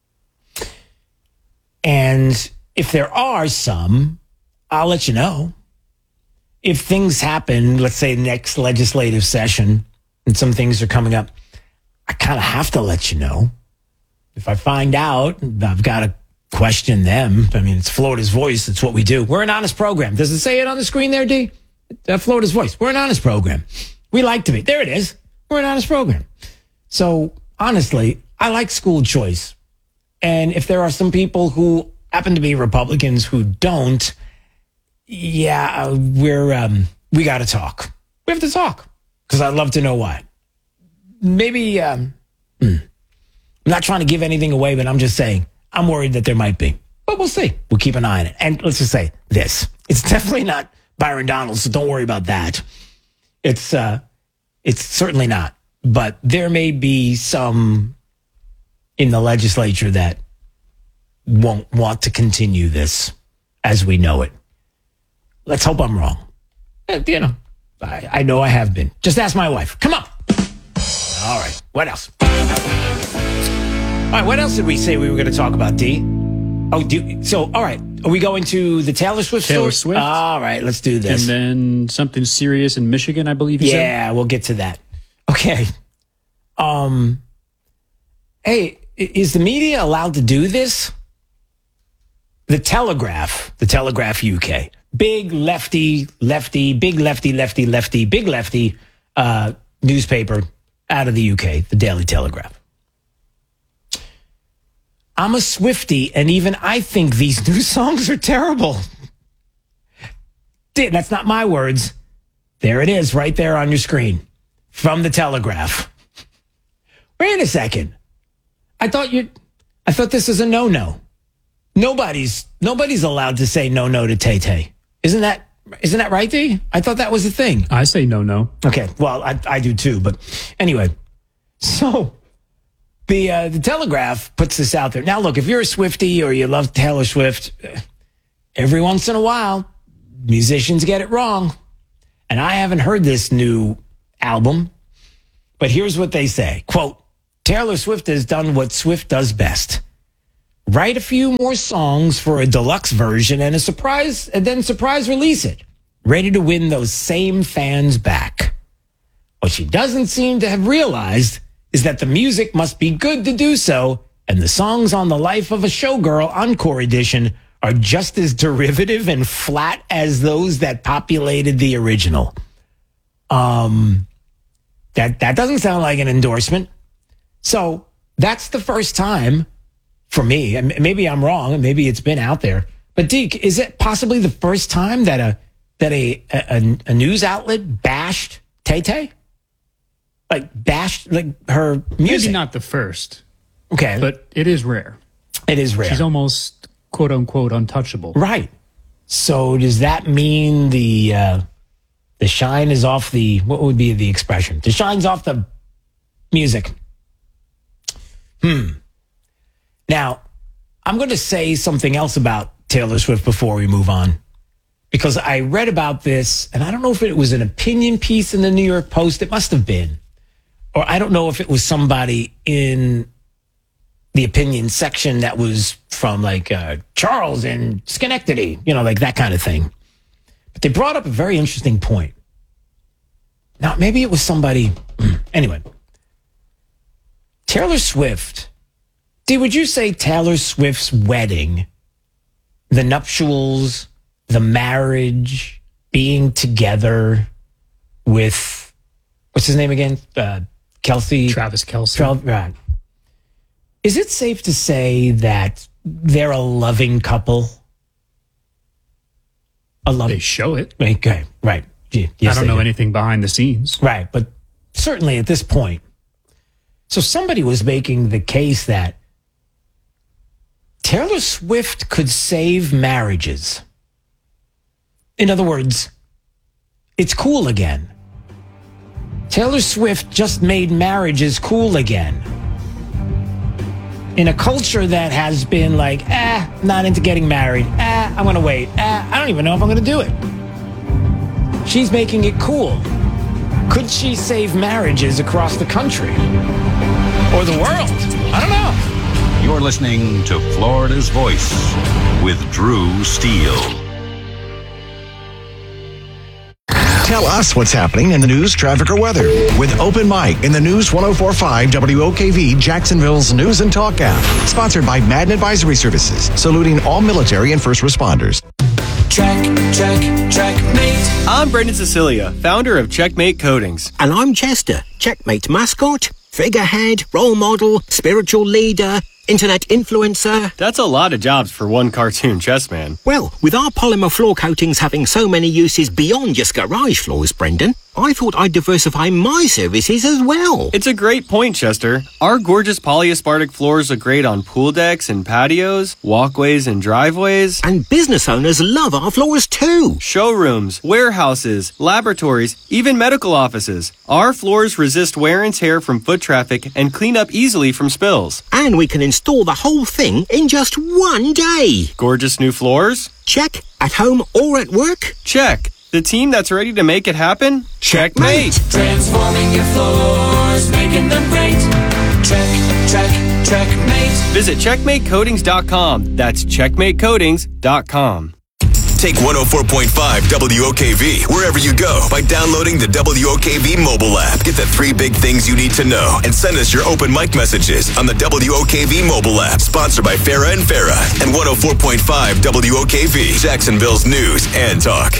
And if there are some, I'll let you know. If things happen, let's say next legislative session, and some things are coming up, I kind of have to let you know. If I find out, I've got to question them. I mean, it's Florida's Voice. It's what we do. We're an honest program. Does it say it on the screen there, D? Uh, Florida's Voice. We're an honest program. We like to be. There it is. We're an honest program. So, honestly, I like school choice. And if there are some people who happen to be Republicans who don't, yeah, we're um, we got to talk. We have to talk because I'd love to know why. Maybe um, hmm, I'm not trying to give anything away, but I'm just saying I'm worried that there might be. But we'll see. We'll keep an eye on it. And let's just say this: it's definitely not Byron Donalds, so don't worry about that. It's uh, it's certainly not. But there may be some in the legislature that won't want to continue this as we know it. Let's hope I'm wrong. You know, I, I know I have been. Just ask my wife. Come on. All right. What else? All right. What else did we say we were going to talk about, D? Oh, do, so, all right. Are we going to the Taylor Swift
Taylor
story?
Swift.
All right. Let's do this.
And then something serious in Michigan, I believe you
yeah,
said?
Yeah, we'll get to that. Okay. Um. Hey, is the media allowed to do this? The Telegraph, the Telegraph U K, big lefty, lefty, big lefty, lefty, lefty, big lefty uh, newspaper out of the U K, the Daily Telegraph. I'm a Swiftie, and even I think these new songs are terrible. That's not my words. There it is, right there on your screen, from the Telegraph. Wait a second. I thought you, I thought this is a no-no. Nobody's nobody's allowed to say no-no to Tay-Tay. Isn't that Isn't that right, D? I thought that was a thing.
I say no, no.
Okay, well, I, I do too. But anyway, so the uh, the Telegraph puts this out there. Now, look, if you're a Swiftie or you love Taylor Swift, every once in a while, musicians get it wrong. And I haven't heard this new album, but here's what they say. Quote, Taylor Swift has done what Swift does best. Write a few more songs for a deluxe version and a surprise, and then surprise release it. Ready to win those same fans back. What she doesn't seem to have realized is that the music must be good to do so, and the songs on the Life of a Showgirl Encore Edition are just as derivative and flat as those that populated the original. Um, that that doesn't sound like an endorsement. So that's the first time for me, and maybe I'm wrong, and maybe it's been out there. But Deke, is it possibly the first time that a that a a, a news outlet bashed Tay-Tay? Like bashed like her music?
Maybe not the first.
Okay,
but it is rare.
It is rare.
She's almost quote unquote untouchable.
Right. So does that mean the uh, the shine is off the, what would be the expression? The shine's off the music. Hmm. Now, I'm going to say something else about Taylor Swift before we move on, because I read about this, and I don't know if it was an opinion piece in the New York Post. It must have been. Or I don't know if it was somebody in the opinion section that was from like uh, Charles in Schenectady, you know, like that kind of thing. But they brought up a very interesting point. Now, maybe it was somebody. Anyway, Taylor Swift. D, would you say Taylor Swift's wedding, the nuptials, the marriage, being together with, what's his name again? Uh, Kelsey?
Travis Kelce.
Tra- right. Is it safe to say that they're a loving couple? A loving.
They show it.
Okay, right. Yes,
I don't know
do.
anything behind the scenes.
Right, but certainly at this point. So somebody was making the case that Taylor Swift could save marriages. In other words, it's cool again. Taylor Swift just made marriages cool again. In a culture that has been like, eh, not into getting married. Eh, I'm going to wait. Eh, I don't even know if I'm going to do it. She's making it cool. Could she save marriages across the country? Or the world? I don't know.
You're listening to Florida's Voice with Drew Steele.
Tell us what's happening in the news, traffic, or weather with Open Mic in the News ten forty-five W O K V Jacksonville's News and Talk app. Sponsored by Madden Advisory Services, saluting all military and first responders.
Check, check, checkmate. I'm Brendan Cecilia, founder of Checkmate Coatings.
And I'm Chester, Checkmate mascot, figurehead, role model, spiritual leader, internet influencer.
That's a lot of jobs for one cartoon chess man.
Well, with our polymer floor coatings having so many uses beyond just garage floors, Brendan, I thought I'd diversify my services as well.
It's a great point, Chester. Our gorgeous polyaspartic floors are great on pool decks and patios, walkways and driveways.
And business owners love our floors too.
Showrooms, warehouses, laboratories, even medical offices. Our floors resist wear and tear from foot traffic and clean up easily from spills.
And we can install the whole thing in just one day.
Gorgeous new floors?
Check. At home or at work?
Check. The team that's ready to make it happen? Checkmate! Transforming your floors, making them great. Check, check, checkmate. Visit checkmate coatings dot com. That's checkmate coatings dot com.
Take one oh four point five W O K V wherever you go by downloading the W O K V mobile app. Get the three big things you need to know and send us your open mic messages on the W O K V mobile app. Sponsored by Farah and Farah and one oh four point five W O K V, Jacksonville's News and Talk.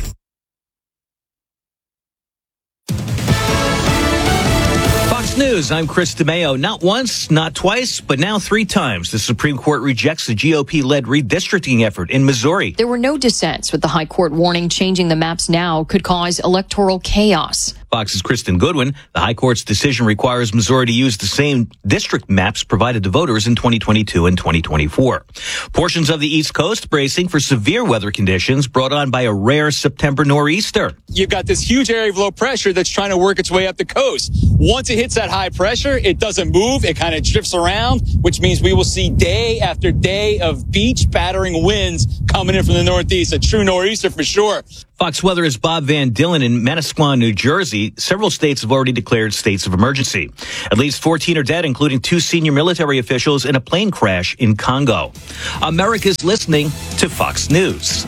News, I'm Chris DeMeo. Not once, not twice, but now three times, the Supreme Court rejects the G O P-led redistricting effort in Missouri.
There were no dissents, with the High Court warning changing the maps now could cause electoral chaos.
Fox's Kristen Goodwin. The High Court's decision requires Missouri to use the same district maps provided to voters in twenty twenty-two and twenty twenty-four. Portions of the East Coast bracing for severe weather conditions brought on by a rare September nor'easter.
You've got this huge area of low pressure that's trying to work its way up the coast. Once it hits that high pressure, it doesn't move. It kind of drifts around, which means we will see day after day of beach battering winds coming in from the northeast. A true nor'easter for sure.
Fox Weather is Bob Van Dillen in Manasquan, New Jersey. Several states have already declared states of emergency. At least fourteen are dead, including two senior military officials in a plane crash in Congo. America's listening to Fox News.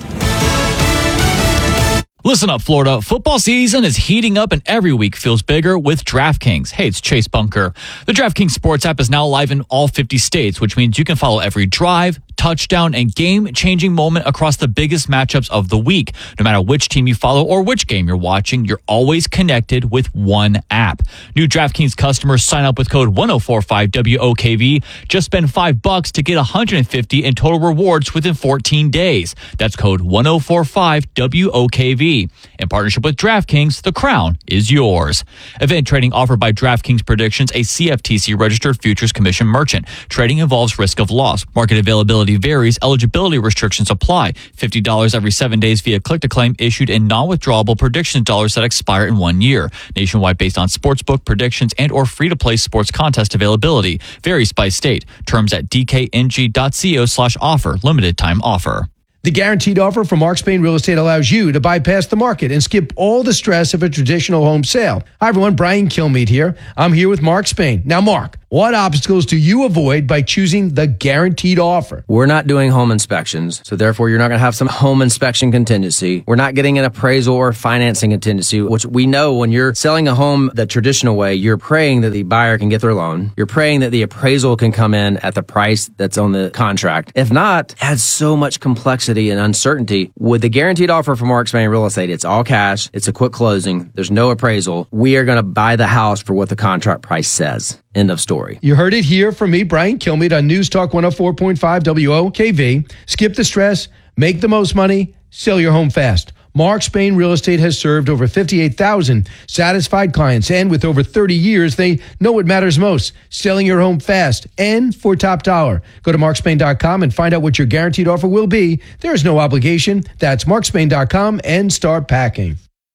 Listen up, Florida. Football season is heating up and every week feels bigger with DraftKings. Hey, it's Chase Bunker. The DraftKings Sports app is now live in all fifty states, which means you can follow every drive, touchdown, and game-changing moment across the biggest matchups of the week. No matter which team you follow or which game you're watching, you're always connected with one app. New DraftKings customers sign up with code one oh four five W O K V. Just spend five bucks to get one hundred fifty in total rewards within fourteen days. That's code one oh four five W O K V. In partnership with DraftKings, the crown is yours. Event trading offered by DraftKings Predictions, a C F T C-registered futures commission merchant. Trading involves risk of loss. Market availability varies. Eligibility restrictions apply. fifty dollars every seven days via click-to-claim issued in non-withdrawable prediction dollars that expire in one year. Nationwide based on sportsbook predictions and or free-to-play sports contest availability. Varies by state. Terms at d k n g dot co slash offer. Limited time offer.
The guaranteed offer from Mark Spain Real Estate allows you to bypass the market and skip all the stress of a traditional home sale. Hi, everyone. Brian Kilmeade here. I'm here with Mark Spain. Now, Mark, what obstacles do you avoid by choosing the guaranteed offer?
We're not doing home inspections, so therefore you're not going to have some home inspection contingency. We're not getting an appraisal or financing contingency, which we know when you're selling a home the traditional way, you're praying that the buyer can get their loan. You're praying that the appraisal can come in at the price that's on the contract. If not, it adds so much complexity and uncertainty. With the guaranteed offer from Mark Spain Real Estate, it's all cash. It's a quick closing. There's no appraisal. We are going to buy the house for what the contract price says. End of story.
You heard it here from me, Brian Kilmeade, on News Talk one oh four point five W O K V. Skip the stress, make the most money, sell your home fast. Mark Spain Real Estate has served over fifty-eight thousand satisfied clients, and with over thirty years, they know what matters most, selling your home fast and for top dollar. Go to mark spain dot com and find out what your guaranteed offer will be. There is no obligation. That's mark spain dot com and start packing.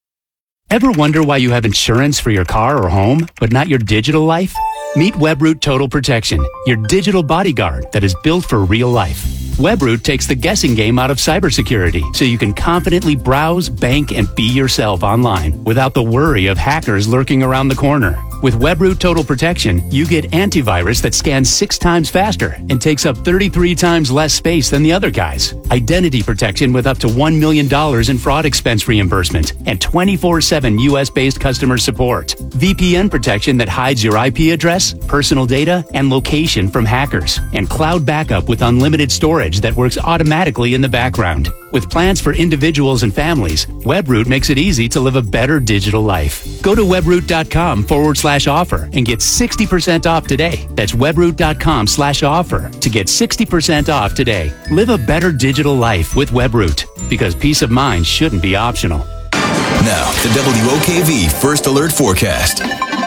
Ever wonder why you have insurance for your car or home, but not your digital life? Meet Webroot Total Protection, your digital bodyguard that is built for real life. Webroot takes the guessing game out of cybersecurity so you can confidently browse, bank, and be yourself online without the worry of hackers lurking around the corner. With Webroot Total Protection, you get antivirus that scans six times faster and takes up thirty-three times less space than the other guys. Identity protection with up to one million dollars in fraud expense reimbursement and twenty-four seven U S-based customer support. V P N protection that hides your I P address, personal data, and location from hackers. And cloud backup with unlimited storage that works automatically in the background. With plans for individuals and families, Webroot makes it easy to live a better digital life. Go to webroot.com forward slash offer and get sixty percent off today. That's webroot.com slash offer to get sixty percent off today. Live a better digital life with Webroot, because peace of mind shouldn't be optional.
Now, the W O K V First Alert Forecast.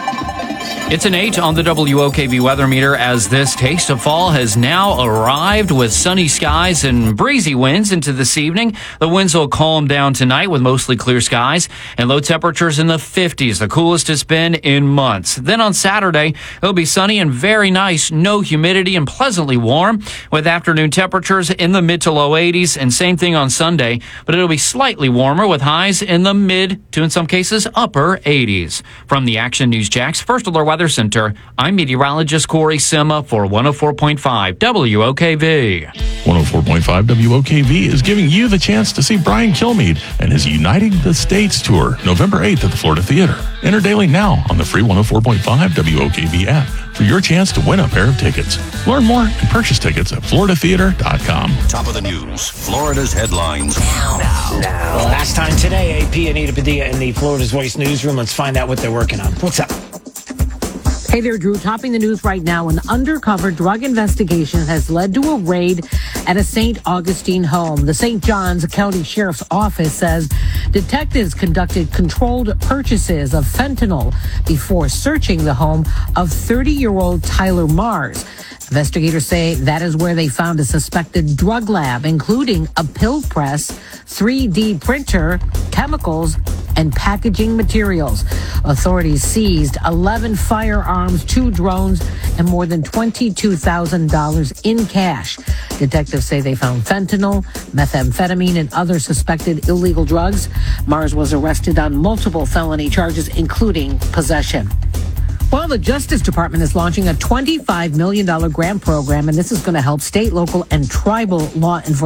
It's an eight on the W O K V weather meter as this taste of fall has now arrived with sunny skies and breezy winds into this evening. The winds will calm down tonight with mostly clear skies and low temperatures in the fifties, the coolest it's been in months. Then on Saturday, it'll be sunny and very nice, no humidity and pleasantly warm with afternoon temperatures in the mid to low eighties, and same thing on Sunday, but it'll be slightly warmer with highs in the mid to in some cases upper eighties. From the Action News Jax First Alert Weather Center, I'm meteorologist Corey Sima for one oh four point five W O K V.
one oh four point five W O K V is giving you the chance to see Brian Kilmeade and his Uniting the States tour November eighth at the Florida Theater. Enter daily now on the free one oh four point five W O K V app for your chance to win a pair of tickets. Learn more and purchase tickets at florida theater dot com.
Top of the news, Florida's headlines now. now.
now. Last time today, A P Anita Padilla in the Florida's Voice newsroom. Let's find out what they're working on. What's up?
Hey there, Drew. Topping the news right now, an undercover drug investigation has led to a raid at a Saint Augustine home. The Saint Johns County Sheriff's Office says detectives conducted controlled purchases of fentanyl before searching the home of thirty-year-old Tyler Mars. Investigators say that is where they found a suspected drug lab, including a pill press, three D printer, chemicals, and packaging materials. Authorities seized eleven firearms, two drones, and more than twenty-two thousand dollars in cash. Detectives say they found fentanyl, methamphetamine, and other suspected illegal drugs. Mars was arrested on multiple felony charges, including possession. Well, the Justice Department is launching a twenty-five million dollars grant program, and this is going to help state, local, and tribal law enforcement